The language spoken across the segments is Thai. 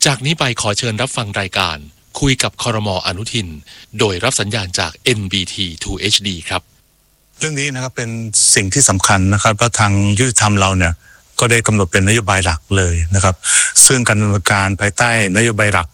จากนี้ไปขอเชิญรับฟังรายการคุยกับครม.อนุทินโดยรับสัญญาณจาก NBT 2 HD ครับเรื่องนี้นะครับเป็นสิ่งที่สำคัญนะครับและทางยุติธรรมเราเนี่ยก็ได้กำหนดเป็นนโยบายหลักเลยนะครับซึ่งการดำเนินการภายใต้นโยบายหลัก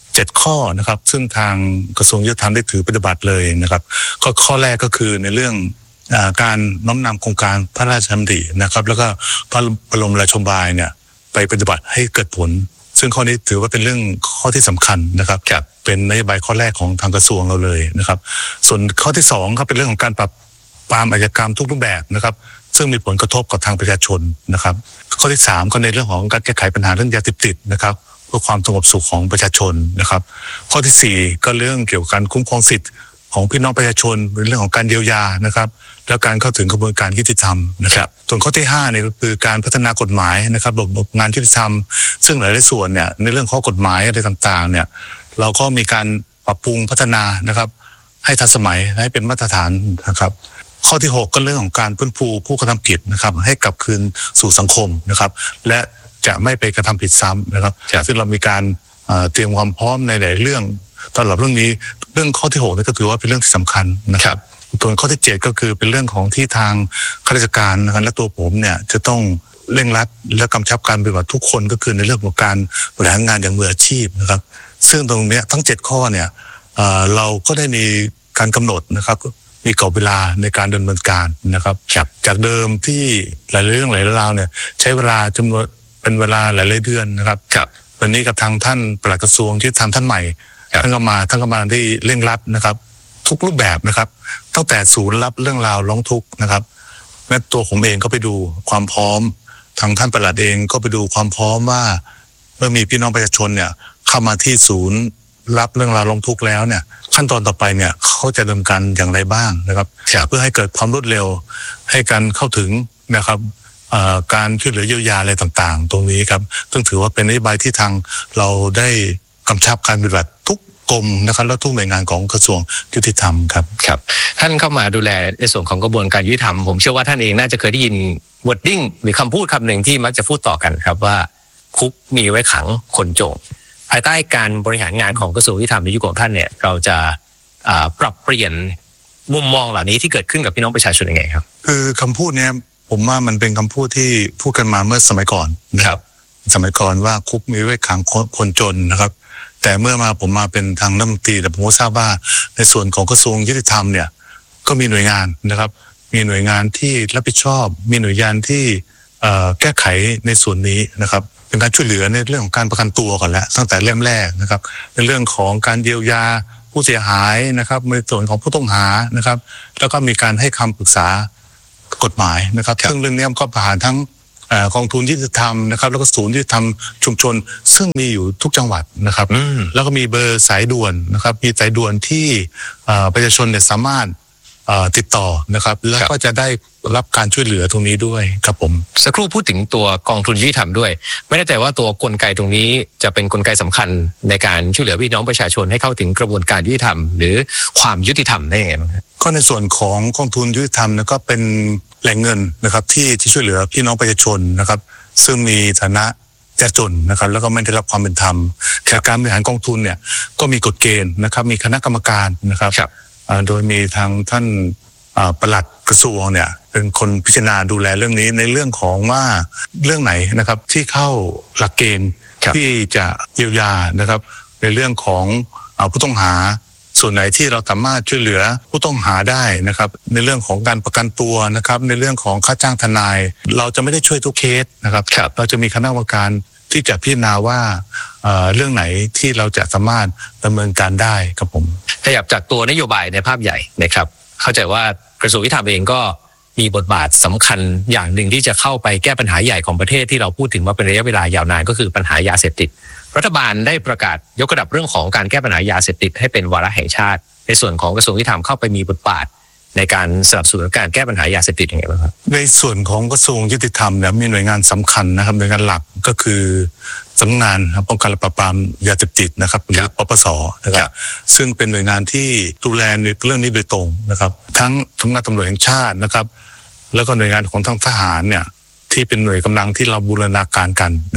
7ข้อนะครับซึ่งทางกระทรวงยุติธรรมได้ถือปฏิบัติเลยนะครับข้อแรกก็คือในเรื่องการน้อมนำโครงการพระราชดำรินะครับแล้วก็พระบรมราโชบายเนี่ยไปปฏิบัติให้เกิดผลซึ่งข้อนี้ถือว่าเป็นเรื่องข้อที่สำคัญนะครับเป็นนโยบายข้อแรกของทางกระทรวงเราเลยนะครับส่วนข้อที่2ครับเป็นเรื่องของการปราบปรามอาชญากรรมทุกรูปแบบนะครับซึ่งมีผลกระทบกับทางประชาชนนะครับข้อที่3ก็ในเรื่องของการแก้ไขปัญหาเรื่องยาเสพติดนะครับเพื่อความสงบสุขของประชาชนนะครับข้อที่4ก็เรื่องเกี่ยวกับการคุ้มครองสิทธิของพี่น้องประชาชนเป็นเรื่องของการเยียวยานะครับแล้วการเข้าถึงกระบวนการยุติธรรมนะครับส่วนข้อที่5เนี่ยก็คือการพัฒนากฎหมายนะครับระบบงานยุติธรรมซึ่งหลายๆส่วนเนี่ยในเรื่องข้อกฎหมายอะไรต่างๆเนี่ยเราก็มีการปรับปรุงพัฒนานะครับให้ทันสมัยให้เป็นมาตรฐานนะครับข้อที่6ก็เรื่องของการฟื้นฟูผู้กระทำผิดนะครับให้กลับคืนสู่สังคมนะครับและจะไม่ไปกระทำผิดซ้ำนะครับซึ่งเรามีการเตรียมความพร้อมในหลายเรื่องตลอดเรื่องนี้เรื่องข้อที่6นี่ก็ถือว่าเป็นเรื่องที่สำคัญนะครับส่วนข้อที่7ก็คือเป็นเรื่องของที่ทางข้าราชการนะครับและตัวผมเนี่ยจะต้องเร่งรัดและกำชับการปฏิบัติทุกคนก็คือในเรื่องของการบริหารงานอย่างมืออาชีพนะครับซึ่งตรงนี้ทั้ง7ข้อเนี่ยเราก็ได้มีการกำหนดนะครับมีกรอบเวลาในการดำเนินการนะครับจากเดิมที่หลายเรื่องหลายราวเนี่ยใช้เวลาจำนวนเป็นเวลาหลายเดือนนะครับวันนี้กับทางท่านปลัดกระทรวงที่ทำท่านใหม่ท่านก็มาที่เร่งรัดนะครับทุกรูปแบบนะครับตั้งแต่ศูนย์รับเรื่องราวร้องทุกข์นะครับแม้ตัวผมเองก็ไปดูความพร้อมทางท่านปลัดเองก็ไปดูความพร้อมว่าเมื่อมีพี่น้องประชาชนเนี่ยเข้ามาที่ศูนย์รับเรื่องราวร้องทุกข์แล้วเนี่ยขั้นตอนต่อไปเนี่ยเขาจะดำเนินการอย่างไรบ้างนะครับเพื่อให้เกิดความรวดเร็วให้การเข้าถึงนะครับการช่วยเหลือเยียวยาอะไรต่างๆตรงนี้ครับซึ่งถือว่าเป็นนโยบายที่ทางเราได้กำชับการปฏิบัติทุกกรมนะครับและทุกหน่วยงานของกระทรวงยุติธรรมครับท่านเข้ามาดูแลในส่วนของกระบวนการยุติธรรมผมเชื่อว่าท่านเองน่าจะเคยได้ยิน wording หรือคำพูดคำหนึ่งที่มักจะพูดต่อกันครับว่าคุกมีไว้ขังคนโจรภายใต้การบริหารงานของกระทรวงยุติธรรมในยุคของท่านเนี่ยเราจะปรับเปลี่ยนมุมมองเหล่านี้ที่เกิดขึ้นกับพี่น้องประชาชนยังไงครับคือคำพูดเนี้ยผมว่ามันเป็นคำพูดที่พูดกันมาเมื่อสมัยก่อนนะครับสมัยก่อนว่าคุกมีไว้ขังคนจนนะครับแต่เมื่อผมมาเป็นทางรัฐมนตรีแต่ผมก็ทราบว่าในส่วนของกระทรวงยุติธรรมเนี่ยก็มีหน่วยงานนะครับมีหน่วยงานที่รับผิดชอบมีหน่วยงานที่แก้ไขในส่วนนี้นะครับเป็นการช่วยเหลือในเรื่องของการประกันตัวก่อนแล้วตั้งแต่เริ่มแรกนะครับในเรื่องของการเยียวยาผู้เสียหายนะครับในส่วนของผู้ต้องหานะครับแล้วก็มีการให้คำปรึกษากฎหมายนะครับซึ่งเรื่องนี้ก็ผ่านทั้งกองทุนยุติธรรมนะครับแล้วก็ศูนย์ยุติธรรมชุมชนซึ่งมีอยู่ทุกจังหวัดนะครับแล้วก็มีเบอร์สายด่วนนะครับมีสายด่วนที่ประชาชนเนี่ยสามารถติดต่อนะครับแล้วก็จะได้รับการช่วยเหลือตรงนี้ด้วยครับผมสักครู่พูดถึงตัวกองทุนยุติธรรมด้วยไม่แน่ใจว่าตัวกลไกตรงนี้จะเป็นกลไกสำคัญในการช่วยเหลือพี่น้องประชาชนให้เข้าถึงกระบวนการยุติธรรมหรือความยุติธรรมได้ยังไงบ้างครับก็ในส่วนของกองทุนยุติธรรมก็เป็นแหล่งเงินนะครับที่ช่วยเหลือพี่น้องประชาชนนะครับซึ่งมีฐานะยากจนนะครับแล้วก็ไม่ได้รับความเป็นธรรมการบริหารกองทุนเนี่ยก็มีกฎเกณฑ์นะครับมีคณะกรรมการนะครับโดยมีทางท่านปลัดกระทรวงเนี่ยเป็นคนพิจารณาดูแลเรื่องนี้ในเรื่องของว่าเรื่องไหนนะครับที่เข้าหลักเกณฑ์ที่จะเยียวยานะครับในเรื่องของผู้ต้องหาส่วนไหนที่เราสามารถช่วยเหลือผู้ต้องหาได้นะครับในเรื่องของการประกันตัวนะครับในเรื่องของค่าจ้างทนายเราจะไม่ได้ช่วยทุกเคสนะครับเราจะมีคณะกรรมการที่จะพิจารณาว่าเรื่องไหนที่เราจะสามารถดำเนินการได้ครับผมขยับจากตัวนโยบายในภาพใหญ่นะครับเข้าใจว่ากระทรวงยุติธรรมเองก็มีบทบาทสำคัญอย่างหนึ่งที่จะเข้าไปแก้ปัญหาใหญ่ของประเทศที่เราพูดถึงมาเป็นระยะเวลายาวนานก็คือปัญหายาเสพติดรัฐบาลได้ประกาศยกระดับเรื่องของการแก้ปัญหายาเสพติดให้เป็นวาระแห่งชาติในส่วนของกระทรวงยุติธรรมเข้าไปมีบทบาทในการสนับสนุนการแก้ปัญหายาเสพติดยังไงบ้างครับในส่วนของกระทรวงยุติธรรมเนี่ยมีหน่วยงานสำคัญนะครับหน่วยงานหลักก็คือสำนักงานป้องกันและปราบปรามยาเสพติดนะครับหรือปปสนะครับซึ่งเป็นหน่วยงานที่ดูแลในเรื่องนี้โดยตรงนะครับทั้งสำนักงานตำรวจแห่งชาตินะครับแล้วก็หน่วยงานของทางทหารเนี่ยที่เป็นหน่วยกำลังที่เราบูรณาการกันนะครับ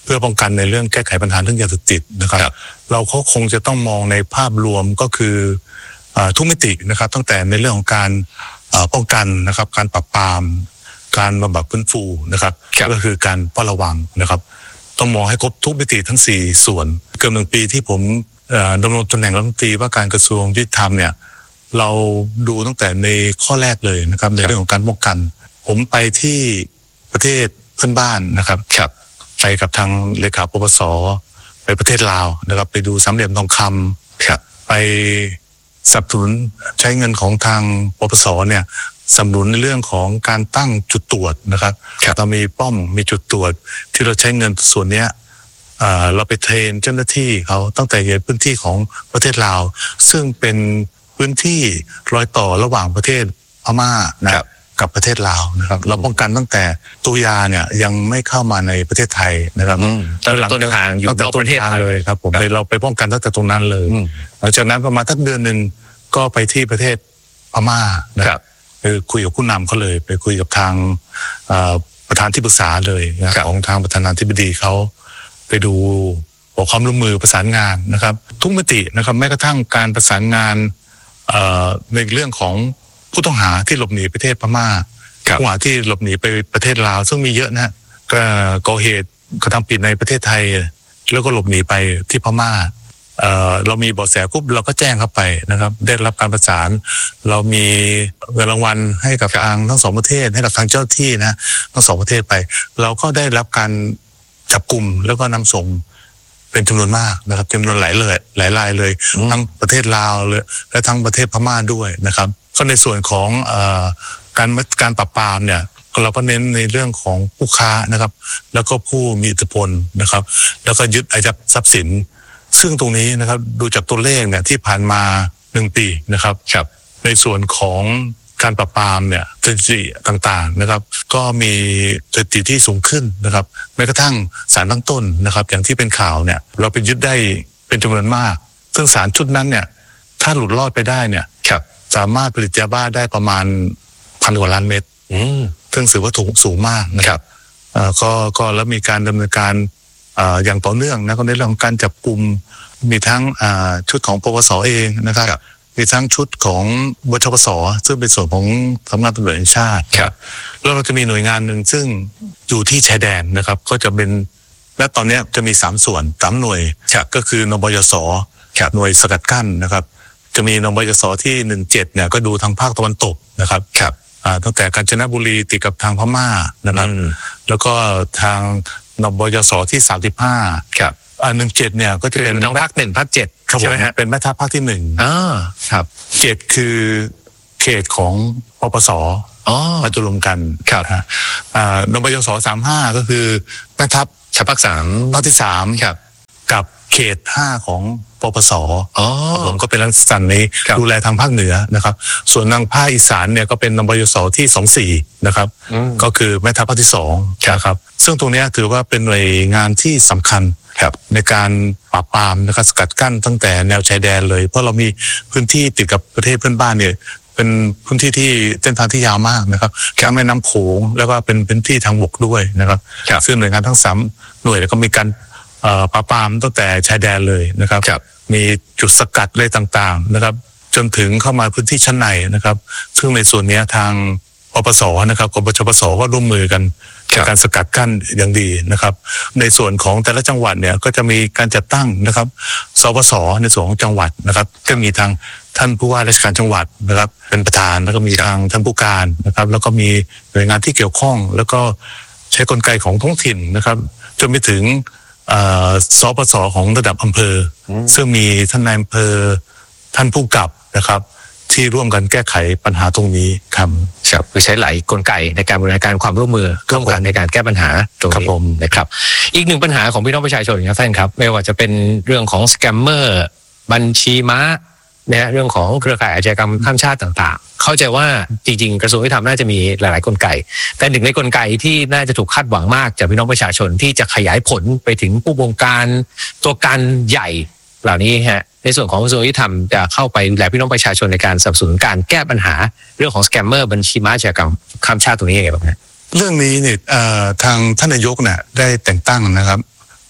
เพื่อป้องกันในเรื่องแก้ไขปัญหาเรื่องยาเสพติดนะครับเราก็คงจะต้องมองในภาพรวมก็คือทุกมิตินะครับตั้งแต่ในเรื่องของการป้องกันนะครับการปราบปรามการบำบัดฟื้นฟูนะครับก็คือการเฝ้าระวังนะครับต้องมองให้ครบทุกมิติทั้ง4ส่วนเกือบ1 ปีที่ผมดำรงตำแหน่งรัฐมนตรีว่าการกระทรวงยุติธรรมเนี่ยเราดูตั้งแต่ในข้อแรกเลยนะครับในเรื่องของการป้องกันผมไปที่ประเทศเพื่อนบ้านนะครับไปกับทางเลขาปปส.ไปประเทศลาวนะครับไปดูสามเหลี่ยมทองคำไปสนับสนุนใช้เงินของทางปปส.เนี่ยสนับสนุนในเรื่องของการตั้งจุดตรวจนะครับเรามีป้อมมีจุดตรวจที่เราใช้เงินส่วนเนี้ยเราไปเทรนเจ้าหน้าที่เขาตั้งแต่ในพื้นที่ของประเทศลาวซึ่งเป็นพื้นที่รอยต่อระหว่างประเทศพม่านะกับประเทศลาวนะครับเราป้องกันตั้งแต่ตัวยาเนี่ยยังไม่เข้ามาในประเทศไทยนะครับต้นทางอยู่นอกประเทศเลยครับผมเราไปป้องกันตั้งแต่ตรงนั้นเลยหลังจากนั้นประมาณสักเดือนนึงก็ไปที่ประเทศพม่านะครับไปคุยกับผู้นำเขาเลยไปคุยกับทางประธานที่ปรึกษาเลยของทางประธานาธิบดีเขาไปดูขอความร่วมมือประสานงานนะครับทุกมิตินะครับแม้กระทั่งการประสานงานในเรื่องของผู้ต้องหาที่หลบหนีประเทศพม่าผู้ต้องหาที่หลบหนีไปประเทศลาวซึ่งมีเยอะนะก็ก่อเหตุกระทำผิดในประเทศไทยแล้วก็หลบหนีไปที่พม่าเรามีเบาะแสปุ๊บเราก็แจ้งเข้าไปนะครับได้รับการประสานเรามีเงินรางวัลให้กับทางทั้ง2ประเทศให้กับทางเจ้าที่นะทั้ง2ประเทศไปเราก็ได้รับการจับกลุ่มแล้วก็นำส่งเป็นจำนวนมากนะครับจำนวนหลายรายเลยทั้งประเทศลาวเลยและทั้งประเทศพม่าด้วยนะครับก็ในส่วนของการปราบปรามเนี่ยเราก็เน้นในเรื่องของผู้ค้านะครับแล้วก็ผู้มีอิทธิพลนะครับแล้วก็ยึดอายัดทรัพย์สินซึ่งตรงนี้นะครับดูจากตัวเลขเนี่ยที่ผ่านมา1 ปีนะครับในส่วนของการปราบปรามเนี่ยสถิติต่างๆนะครับก็มีสถิติที่สูงขึ้นนะครับแม้กระทั่งสารตั้งต้นนะครับอย่างที่เป็นข่าวเนี่ยเราไปยึดได้เป็นจำนวนมากซึ่งสารชุดนั้นเนี่ยถ้าหลุดรอดไปได้เนี่ยสามารถผลิตยาบ้าได้ประมาณ1,000 กว่าล้านเม็ดซึ่งถือว่าสูงมากนะครับก็แล้วมีการดำเนินการอย่างต่อเนื่องนะก็ในเรื่องของการจับกุมมีทั้งชุดของปปส.เองนะครับมีทั้งชุดของบชปส.ซึ่งเป็นส่วนของสำนักงานตำรวจแห่งชาติแล้วเราจะมีหน่วยงานหนึ่งซึ่งอยู่ที่ชายแดนนะครับก็จะเป็นและตอนนี้จะมี3 ส่วน3 หน่วยก็คือนบยส.หน่วยสกัดกั้นนะครับจะมีนบยส.ที่17เนี่ยก็ดูทางภาคตะวันตกนะครับตั้งแต่กาญจนบุรีติดกับทางพม่านะครับแล้วก็ทางนบยส.ที่3517เนี่ยก็จะเป็นทางภาค1ภาค7ใช่ไหมฮะเป็นแม่ทัพภาคที่1 ครับ 7คือเขตของปปส.มาจุรวมกันนบยส.35ก็คือแม่ทัพภาค3 ภาคที่3กับเขต5ของปปส.ผมก็เป็นลักษณะนี้ดูแลทางภาคเหนือนะครับส่วนทางภาคอีสานเนี่ยก็เป็นนบยส.ที่24นะครับก็คือแม่ทัพภาคที่2นะครับซึ่งตรงนี้ถือว่าเป็นหน่วยงานที่สำคัญในการปราบปรามนะครับสกัดกั้นตั้งแต่แนวชายแดนเลยเพราะเรามีพื้นที่ติดกับประเทศเพื่อนบ้านเนี่ยเป็นพื้นที่ที่เส้นทางที่ยาวมากนะครับทั้งแม่น้ำโขงแล้วก็เป็นพื้นที่ทางบกด้วยนะครับซึ่งหน่วยงานทั้ง3 หน่วยก็มีการปราบปรามตั้งแต่ชายแดนเลยนะครับมีจุดสกัดอะไรต่างๆนะครับจนถึงเข้ามาพื้นที่ชั้นในนะครับซึ่งในส่วนนี้ทางปปส.นะครับกบชปส.ก็ร่วมมือกันการสกัดกั้นอย่างดีนะครับในส่วนของแต่ละจังหวัดเนี่ยก็จะมีการจัดตั้งนะครับสปส.ในส่วนของจังหวัดนะครับก็มีทางท่านผู้ว่าราชการจังหวัดนะครับเป็นประธานแล้วก็มีทางท่านผู้การนะครับแล้วก็มีหน่วยงานที่เกี่ยวข้องแล้วก็ใช้กลไกของท้องถิ่นนะครับจนไปถึงสปส.ของระดับอำเภอซึ่งมีท่านนายอำเภอท่านผู้กำกับนะครับที่ร่วมกันแก้ไขปัญหาตรงนี้ครับคือใช้หลายกลไกในการบริหารการความร่วมมือร่วมกันในการแก้ปัญหาตรงนี้นะครับอีกหนึ่งปัญหาของพี่น้องประชาชนครับท่านครับไม่ว่าจะเป็นเรื่องของสแกมเมอร์บัญชีม้าเนี่ยเรื่องของเครือข่ายอาชญากรรมข้ามชาติต่างๆเข้าใจว่าจริงๆกระทรวงยุติธรรมน่าจะมีหลายๆกลไกแต่หนึ่งในกลไกที่น่าจะถูกคาดหวังมากจากพี่น้องประชาชนที่จะขยายผลไปถึงผู้บงการตัวการใหญ่เหล่านี้ฮะในส่วนของกระทรวงยุติธรรมจะเข้าไปดูแลพี่น้องประชาชนในการสนับสนุนการแก้ปัญหาเรื่องของสแกมเมอร์บัญชีม้าอาชญากรรมข้ามชาติตรงนี้ยังไงบ้างฮะเรื่องนี้เนี่ยทางท่านนายกเนี่ยได้แต่งตั้งนะครับ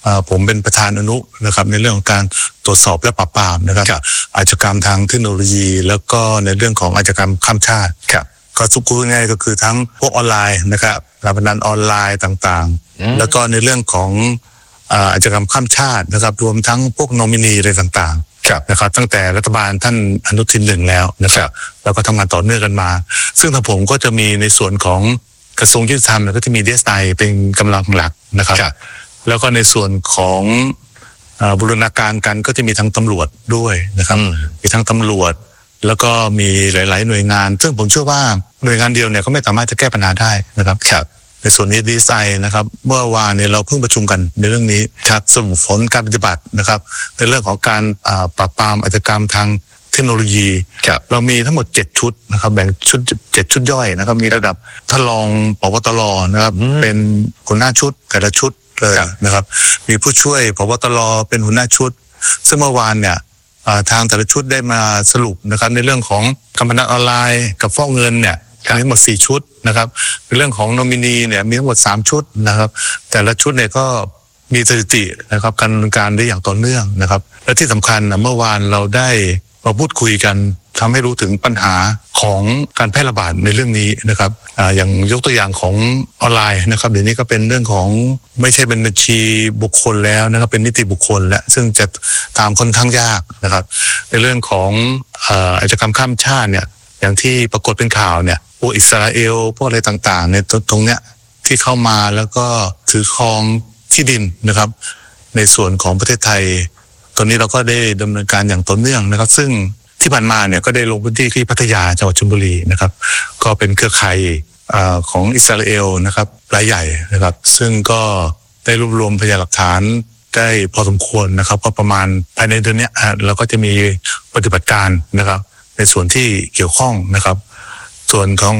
ผมเป็นประธานอนุนะครับในเรื่องของการตรวจสอบและปราบปรามนะครับอาชญากรรมทางเทคโนโลยีแล้วก็ในเรื่องของอาชญากรรมข้ามชาติก็ทุกข์ง่ายก็คือทั้งพวกออนไลน์นะครับการพนันออนไลน์ต่างๆแล้วก็ในเรื่องของอาชญากรรมข้ามชาตินะครับรวมทั้งพวกโนมินีอะไรต่างๆนะครับตั้งแต่รัฐบาลท่านอนุทิน1แล้วนะครับแล้วก็ทำงานต่อเนื่องกันมาซึ่งทางผมก็จะมีในส่วนของกระทรวงยุติธรรมแล้วก็จะมี DSI เป็นกำลังหลักนะครับแล้วก็ในส่วนของบูรณาการกันก็จะมีทั้งตำรวจด้วยนะครับมีทั้งตำรวจแล้วก็มีหลายๆหน่วยงานซึ่งผมเชื่อว่าหน่วยงานเดียวเนี่ยก็ไม่สามารถจะแก้ปัญหาได้นะครับในส่วนนี้ดีไซน์นะครับเมื่อวานเนี่ยเราเพิ่งประชุมกันในเรื่องนี้ครับสรุปผลการปฏิบัตินะครับในเรื่องของการปราบปรามอาชญากรรมทางเทคโนโลยีเรามีทั้งหมด7ชุดนะครับแบ่งชุด7ชุดย่อยนะครับมีระดับท่านรองผบตรนะครับเป็นหัวหน้าชุดแต่ละชุดเลยนะครับมีผู้ช่วยผบตรเป็นหัวหน้าชุดซึ่งเมื่อวานเนี่ยทางแต่ละชุดได้มาสรุปนะครับในเรื่องของการพนันออนไลน์กับฟอกเงินเนี่ยมีทั้งหมด4ชุดนะครับในเรื่องของโนมินีเนี่ยมีทั้งหมด3ชุดนะครับแต่ละชุดเนี่ยก็มีสถิตินะครับการดำเนินการได้อย่างต่อเนื่องนะครับและที่สำคัญเมื่อวานเราได้มาพูดคุยกันทำให้รู้ถึงปัญหาของการแพร่ระบาดในเรื่องนี้นะครับอย่างยกตัวอย่างของออนไลน์นะครับเดี๋ยวนี้ก็เป็นเรื่องของไม่ใช่เป็นบัญชีบุคคลแล้วนะครับเป็นนิติบุคคลและซึ่งจะตามค่อนข้างยากนะครับในเรื่องของอาชญากรรมข้ามชาติเนี่ยอย่างที่ปรากฏเป็นข่าวเนี่ยพวกอิสราเอลพวกอะไรต่างๆในตรงเนี้ยที่เข้ามาแล้วก็ถือครองที่ดินนะครับในส่วนของประเทศไทยตอนนี้เราก็ได้ดำเนินการอย่างต่อเนื่องนะครับซึ่งที่ผ่านมาเนี่ยก็ได้ลงพื้นที่ที่พัทยาจังหวัดชลบุรีนะครับก็เป็นเครือข่ายของอิสราเอลนะครับรายใหญ่นะครับซึ่งก็ได้รวบรวมพยานหลักฐานได้พอสมควรนะครับก็ประมาณภายในเดือนนี้เราก็จะมีปฏิบัติการนะครับในส่วนที่เกี่ยวข้องนะครับส่วนของ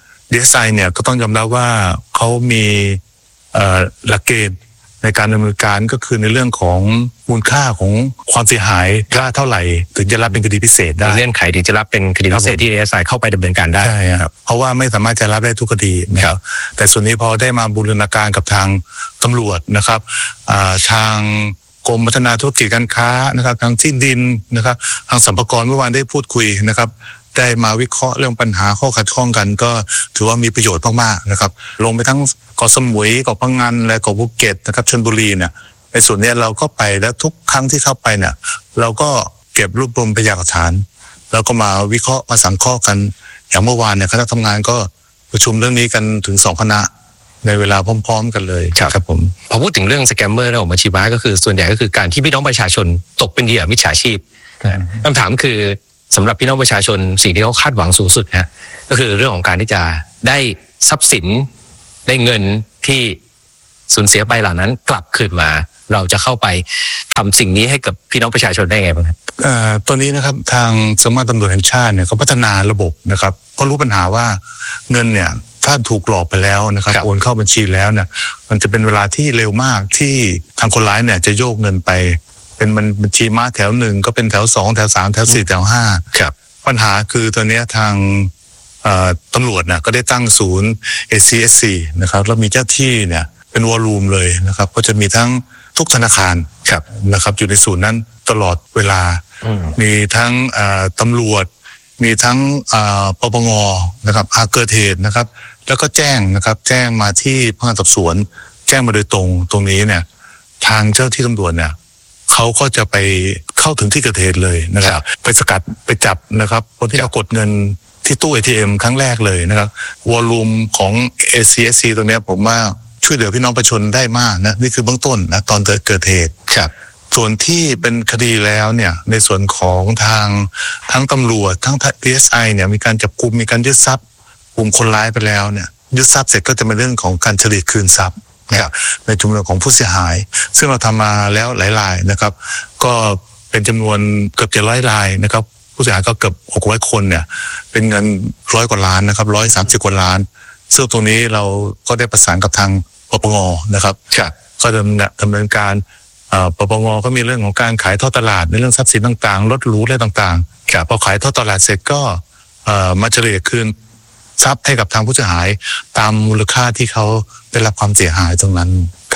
DSI เนี่ยก็ต้องยอมรับว่าเขามีหลักเกณฑ์ในการดำเนินการก็คือในเรื่องของมูลค่าของความเสียหายค่าเท่าไหร่ถึงจะรับเป็นคดีพิเศษได้เงื่อนไขถึงจะรับเป็นคดีพิเศษที่ DSI เข้าไปดำเนินการได้ใช่ครับเพราะว่าไม่สามารถจะรับได้ทุกคดีนะครับแต่ส่วนนี้พอได้มาบูรณาการกับทางตำรวจนะครับทางกรมพัฒนาธุรกิจการค้านะครับทางที่ดินนะครับทางสรรพากรเมื่อวานได้พูดคุยนะครับได้มาวิเคราะห์เรื่องปัญหาข้อขัดข้องกันก็ถือว่ามีประโยชน์มากๆนะครับลงไปทั้งเกาะสมุยเกาะพังงานและเกาะภูเก็ตนะครับชลบุรีเนี่ยในส่วนนี้เราก็ไปแล้วทุกครั้งที่เข้าไปเนี่ยเราก็เก็บรวบรวมพยานหลักฐานแล้วก็มาวิเคราะห์มาสังเคราะห์กันอย่างเมื่อวานเนี่ยคณะทำงานก็ประชุมเรื่องนี้กันถึง2คณะในเวลาพร้อมๆกันเลยครับผมพอพูดถึงเรื่องสแกมเมอร์แล้วผมอธิบายก็คือส่วนใหญ่ก็คือการที่พี่น้องประชาชนตกเป็นเหยื่อมิจฉาชีพคำถามคือสำหรับพี่น้องประชาชนสิ่งที่เขาคาดหวังสูงสุดนะก็คือเรื่องของการที่จะได้ทรัพย์สินได้เงินที่สูญเสียไปเหล่านั้นกลับคืนมาเราจะเข้าไปทำสิ่งนี้ให้กับพี่น้องประชาชนได้ไงบ้างครับตอนนี้นะครับทางสำนักตำรวจแห่งชาติเนี่ยเขาพัฒนาระบบนะครับก็รู้ปัญหาว่าเงินเนี่ยถ้าถูกหลอกไปแล้วนะครับโอนเข้าบัญชีแล้วเนี่ยมันจะเป็นเวลาที่เร็วมากที่ทางคนร้ายเนี่ยจะโยกเงินไปเป็นบัญชีม้าแถว1ก็เป็นแถว2แถว3แถว4แถว5ครับปัญหาคือตอนนี้ทางตำรวจเนี่ยก็ได้ตั้งศูนย์ ACSC นะครับแล้วมีเจ้าที่เนี่ยเป็นวอลลุ่มเลยนะครับก็จะมีทั้งทุกธนาคารนะครับอยู่ในศูนย์นั้นตลอดเวลามีทั้งตำรวจมีทั้งปปงนะครับเกิดเหตุนะครับแล้วก็แจ้งนะครับแจ้งมาที่พนักงานสอบสวนแจ้งมาโดยตรงนี้เนี่ยทางเจ้าที่ตำรวจเนี่ยเขาก็จะไปเข้าถึงที่เกิดเหตุเลยนะครับไปสกัดไปจับนะครับคนที่เอากดเงินที่ตู้ ATM ครั้งแรกเลยนะครับวอลลุ่มของ ACSC ตรงนี้ผมว่าช่วยเหลือพี่น้องประชาชนได้มากนะนี่คือเบื้องต้นนะตอนเกิดเหตุครับส่วนที่เป็นคดีแล้วเนี่ยในส่วนของทางทั้งตำรวจทั้ง DSI เนี่ยมีการจับกุมมีการยึดทรัพย์กลุ่มคนร้ายไปแล้วเนี่ยยึดทรัพย์เสร็จก็จะเป็นเรื่องของการเฉลี่ยคืนทรัพย์นะครับในจำนวนของผู้เสียหายซึ่งเราทำมาแล้วหลายรายนะครับก็เป็นจำนวนเกือบ700รายนะครับผู้เสียหายก็เกือบ600คนเนี่ยเป็นเงิน100 กว่าล้านนะครับ130 กว่าล้านซึ่งตรงนี้เราก็ได้ประสานกับทางปปงนะครับก็ดำเนินการปปงก็มีเรื่องของการขายทอดตลาดในเรื่องทรัพย์สินต่างๆรถหรูอะไรต่างๆพอขายทอดตลาดเสร็จก็มาเฉลี่ยคืนทรัพย์ให้กับทางผู้เสียหายตามมูลค่าที่เขาได้รับความเสียหายตรงนั้นครับ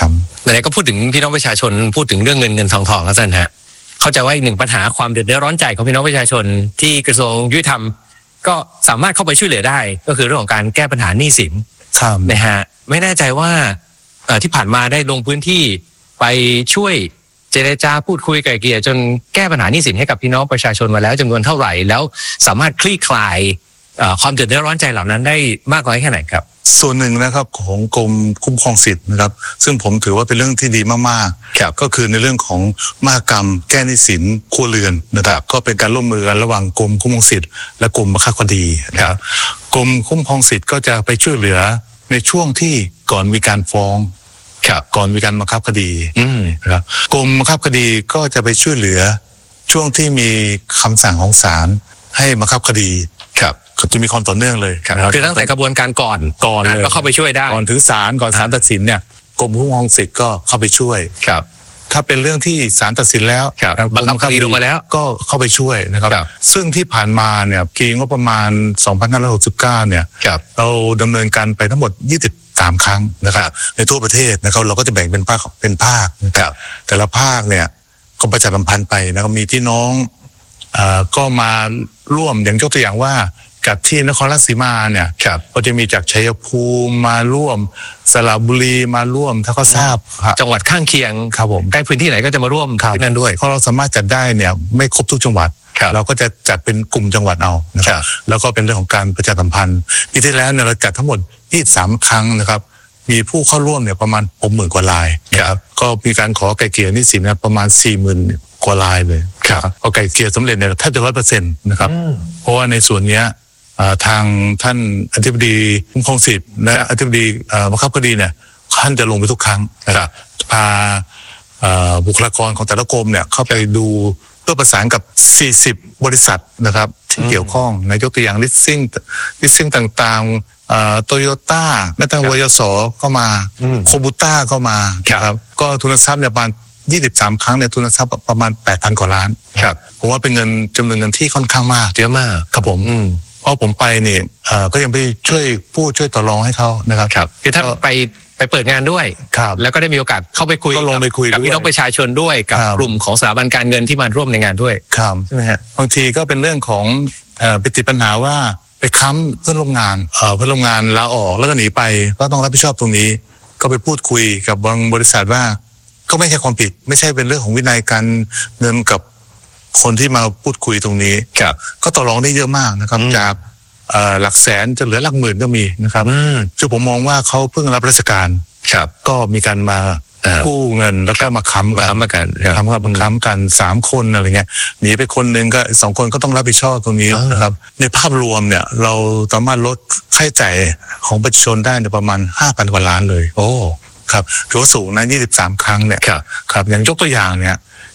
ไหนๆก็พูดถึงพี่น้องประชาชนพูดถึงเรื่องเงินทองแล้วท่านฮะเข้าใจว่าอีกหนึ่งปัญหาความเดือดร้อนใจของพี่น้องประชาชนที่กระทรวงยุติธรรมก็สามารถเข้าไปช่วยเหลือได้ก็คือเรื่องของการแก้ปัญหาหนี้สินนะฮะไม่แน่ใจว่าที่ผ่านมาได้ลงพื้นที่ไปช่วยเจรจาพูดคุยไกล่เกลี่ยจนแก้ปัญหาหนี้สินให้กับพี่น้องประชาชนมาแล้วจำนวนเท่าไหร่แล้วสามารถคลี่คลายความเดือดร้อนใจเหล่านั้นได้มากน้อยแค่ไหนครับส่วนหนึ่งนะครับของกรมคุ้มครองสิทธิ์นะครับซึ่งผมถือว่าเป็นเรื่องที่ดีมากๆก็คือในเรื่องของมหกรรมแก้หนี้สินครัวเรือนนะครับก็เป็นการร่วมมือกันระหว่างกรมคุ้มครองสิทธิ์และกรมบังคับคดีนะครับกรมคุ้มครองสิทธิ์ก็จะไปช่วยเหลือในช่วงที่ก่อนมีการฟ้องก่อนมีการบังคับคดีนะครับกรมบังคับคดีก็จะไปช่วยเหลือช่วงที่มีคำสั่งของศาลให้บังคับคดีจะมีความต่อเนื่องเลยคือตั้งแต่กระบวนการก่อนเลยก็เข้าไปช่วยได้ก่อนถึงศาลตัดสินเนี่ยกรมคุ้มครองสิทธิ์ก็เข้าไปช่วยถ้าเป็นเรื่องที่ศาลตัดสินแล้วบังคับคดีลงมาแล้วก็เข้าไปช่วยนะครับซึ่งที่ผ่านมาเนี่ยปีงบประมาณ2569เนี่ยเราดำเนินการไปทั้งหมด23ครั้งนะครับในทั่วประเทศนะครับเราก็จะแบ่งเป็นภาคนะครับแต่ละภาคเนี่ยก็ประชาสัมพันธ์ไปนะครับมีพี่น้องก็มาร่วมอย่างยกตัวอย่างว่ากับที่นครราชสีมาเนี่ยก็จะมีจากชัยภูมิมาร่วมสระบุรีมาร่วมถ้าเขาทราบจังหวัดข้างเคียงครับผมใกล้พื้นที่ไหนก็จะมาร่วมที่นั่นด้วยเพราะเราสามารถจัดได้เนี่ยไม่ครบทุกจังหวัดเราก็จะจัดเป็นกลุ่มจังหวัดเอานะครับแล้วก็เป็นเรื่องของการประชาสัมพันธ์ปีที่แล้วเนี่ยเราจัดทั้งหมด23ครั้งนะครับมีผู้เข้าร่วมเนี่ยประมาณ 60,000 กว่ารายนะครับก็มีการขอไกล่เกลี่ยหนี้สินเนี่ยประมาณ 40,000 กว่ารายเลยก็ไกล่เกลี่ยสำเร็จเนี่ยแทบจะ 100% นะครับเพราะว่าในส่วนเนี้ยทางท่านอธิบดีคุ้มครองสิทธิ์และอธิบดีบังคับคดีเนี่ยท่านจะลงไปทุกครั้งนะครับพาบุคลากรของแต่ละกรมเนี่ยเข้าไปดูเพื่อประสานกับ40บริษัทนะครับที่เกี่ยวข้องในยกตัวอย่างลิสซิ่งต่างๆโตโยต้าแม้แต่วยสก็มาโคบูต้าก็มาครับก็ทุนทรัพย์เนี่ยประมาณ23ครั้งเนี่ยทุนทรัพย์ประมาณ 8,000 กว่าล้านครับผมว่าเป็นเงินจำนวนเงินที่ค่อนข้างมากเยอะมากครับผมเพราะผมไปเนี่ยก็ยังไปช่วยต่อรองให้เขานะครับคือถ้าไปเปิดงานด้วยแล้วก็ได้มีโอกาสเข้าไปคุยกับพี่น้องประชาชนด้วยกับกลุ่มของสถาบันการเงินที่มาร่วมในงานด้วยใช่ไหมฮะบางทีก็เป็นเรื่องของไปติดปัญหาว่าไปค้ำเพื่อนร่วมงานลาออกแล้วก็หนีไปก็ต้องรับผิดชอบตรงนี้ก็ไปพูดคุยกับบางบริษัทว่าก็ไม่ใช่ความผิดไม่ใช่เป็นเรื่องของวินัยการเงินกับคนที่มาพูดคุยตรงนี้ก็ต่อรองได้เยอะมากนะครับจากหลักแสนจะเหลือหลักหมื่นก็มีนะครับซึ่งผมมองว่าเขาเพิ่งรับราชการก็มีการมากู้เงินแล้วก็มาค้ำกัน3คนอะไรเงี้ยหนีไปคนนึงก็2คนก็ต้องรับผิดชอบตรงนี้นะครับในภาพรวมเนี่ยเราสามารถลดค่าใช้จ่ายของประชาชนได้ประมาณ 5,000 กว่าล้านเลยครับถือว่าสูงนะ23ครั้งเนี่ยครับอย่างยกตัวอย่างเนี่ย